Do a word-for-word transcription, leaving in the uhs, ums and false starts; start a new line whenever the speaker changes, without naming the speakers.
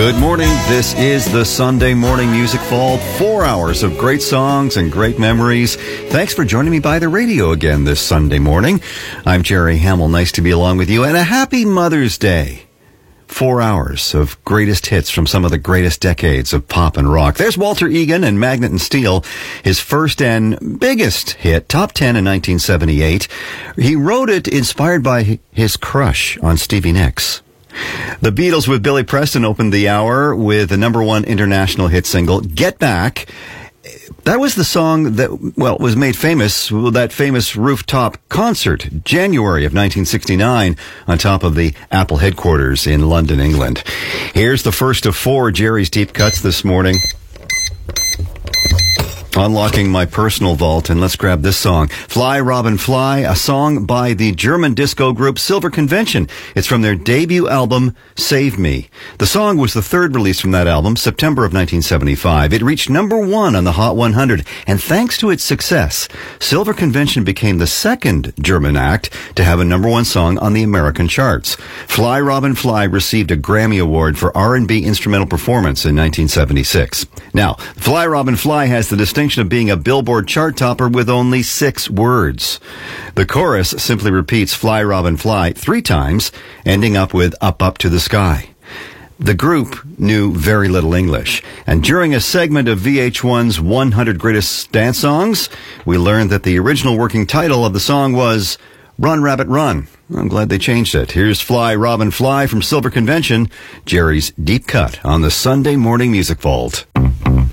Good morning. This is the Sunday Morning Music Vault. Four hours of great songs and great memories. Thanks for joining me by the radio again this Sunday morning. I'm Jerry Hamill. Nice to be along with you. And a happy Mother's Day. Four hours of greatest hits from some of the greatest decades of pop and rock. There's Walter Egan and Magnet and Steel, his first and biggest hit, top ten in nineteen seventy-eight. He wrote it inspired by his crush on Stevie Nicks. The Beatles with Billy Preston opened the hour with the number one international hit single, Get Back. That was the song that, well, was made famous with that famous rooftop concert, January of nineteen sixty-nine, on top of the Apple headquarters in London, England. Here's the first of four Jerry's Deep Cuts this morning. Unlocking my personal vault, and let's grab this song. Fly, Robin, Fly, a song by the German disco group Silver Convention. It's from their debut album, Save Me. The song was the third release from that album, September of nineteen seventy-five. It reached number one on the Hot one hundred, and thanks to its success, Silver Convention became the second German act to have a number one song on the American charts. Fly, Robin, Fly received a Grammy Award for R and B instrumental performance in nineteen seventy-six. Now, Fly, Robin, Fly has the distinction of being a Billboard chart topper with only six words. The chorus simply repeats Fly, Robin, Fly three times, ending up with Up, Up to the Sky. The group knew very little English, and during a segment of V H one's one hundred Greatest Dance Songs, we learned that the original working title of the song was Run, Rabbit, Run. I'm glad they changed it. Here's Fly, Robin, Fly from Silver Convention, Jerry's Deep Cut on the Sunday Morning Music Vault.